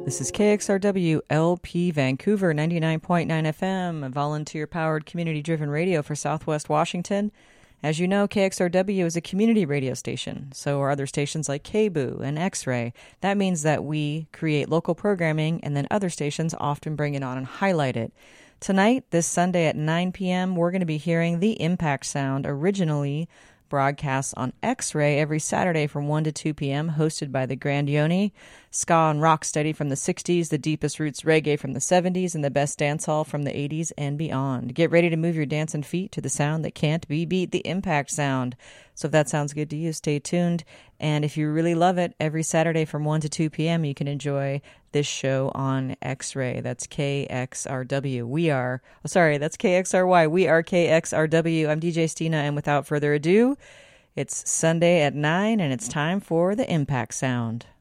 This is KXRW LP Vancouver 99.9 FM, a volunteer-powered community-driven radio for Southwest Washington. As you know, KXRW is a community radio station, so are other stations like KBOO and X-Ray. That means that we create local programming, and then other stations often bring it on and highlight it. Tonight, this Sunday at 9 p.m., we're going to be hearing The Impact Sound, originally broadcasts on X-Ray every Saturday from 1 to 2 p.m., hosted by the Grandioni. Ska and rocksteady from the 60s, the deepest roots reggae from the 70s, and the best dancehall from the 80s and beyond. Get ready to move your dancing feet to the sound that can't be beat, the Impact Sound. So if that sounds good to you, stay tuned. And if you really love it, every Saturday from 1 to 2 p.m., you can enjoy this show on X-Ray. That's KXRW. That's KXRY. We are KXRW. I'm DJ Stina, and without further ado, it's Sunday at 9, and it's time for the Impact Sound.